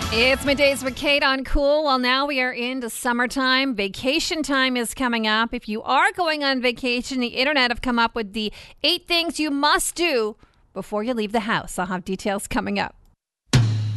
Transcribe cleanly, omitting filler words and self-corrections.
It's middays with Kate on Cool. Well, now we are into summertime. Vacation time is coming up. If you are going on vacation, the internet have come up with the 8 things you must do before you leave the house. I'll have details coming up.